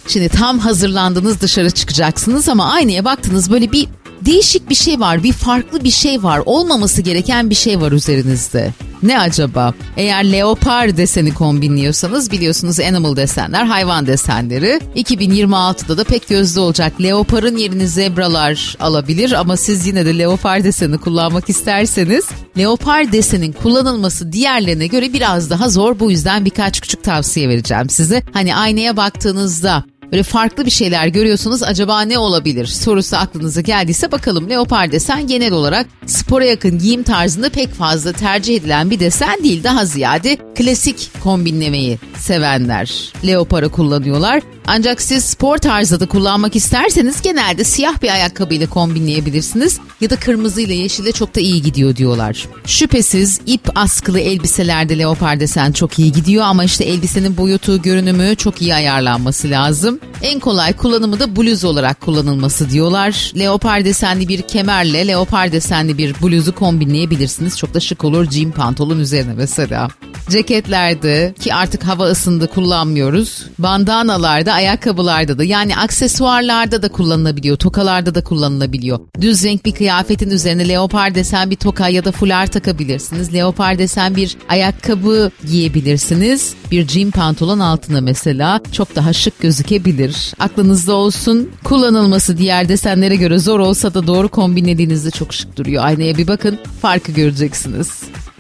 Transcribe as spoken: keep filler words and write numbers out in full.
Şimdi tam hazırlandınız, dışarı çıkacaksınız ama aynaya baktınız, böyle bir değişik bir şey var, bir farklı bir şey var, olmaması gereken bir şey var üzerinizde. Ne acaba? Eğer leopar deseni kombinliyorsanız biliyorsunuz animal desenler, hayvan desenleri. iki bin yirmi altıda da pek gözde olacak. Leoparın yerini zebralar alabilir ama siz yine de leopar deseni kullanmak isterseniz leopar desenin kullanılması diğerlerine göre biraz daha zor. Bu yüzden birkaç küçük tavsiye vereceğim size. Hani aynaya baktığınızda böyle farklı bir şeyler görüyorsunuz, acaba ne olabilir sorusu aklınıza geldiyse bakalım. Leopar desen genel olarak spora yakın giyim tarzında pek fazla tercih edilen bir desen değil. Daha ziyade klasik kombinlemeyi sevenler leoparı kullanıyorlar. Ancak siz spor tarzda da kullanmak isterseniz genelde siyah bir ayakkabıyla kombinleyebilirsiniz ya da kırmızı ile yeşille çok da iyi gidiyor diyorlar. Şüphesiz ip askılı elbiselerde leopar desen çok iyi gidiyor ama işte elbisenin boyutu, görünümü çok iyi ayarlanması lazım. En kolay kullanımı da bluz olarak kullanılması diyorlar. Leopar desenli bir kemerle leopar desenli bir bluzu kombinleyebilirsiniz. Çok da şık olur jean pantolon üzerine mesela. Ceketlerde, ki artık hava ısındı kullanmıyoruz, bandanalarda, ayakkabılarda da, yani aksesuarlarda da kullanılabiliyor, tokalarda da kullanılabiliyor. Düz renk bir kıyafetin üzerine leopar desen bir toka ya da fular takabilirsiniz. Leopar desen bir ayakkabı giyebilirsiniz. Bir jean pantolon altına mesela çok daha şık gözükebilir. Aklınızda olsun, kullanılması diğer desenlere göre zor olsa da doğru kombinlediğinizde çok şık duruyor. Aynaya bir bakın, farkı göreceksiniz.